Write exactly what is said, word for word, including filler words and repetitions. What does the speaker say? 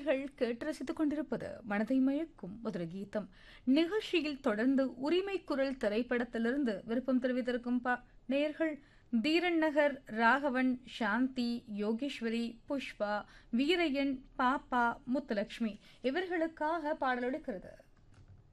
நேயர்கள் கேட்டு ரசித்துக் கொண்டிருப்பது மனதை மயக்கும் மதுர கீதம். நிகழ்ச்சியில் தொடர்ந்து உரிமை குரல் திரைப்படத்திலிருந்து விருப்பம் தெரிவித்திருக்கும் பா நேயர்கள் தீரன் நகர், ராகவன், சாந்தி, யோகேஸ்வரி, புஷ்பா, வீரையன், பாப்பா, முத்துலட்சுமி இவர்களுக்காக பாடலொடுக்கிறது.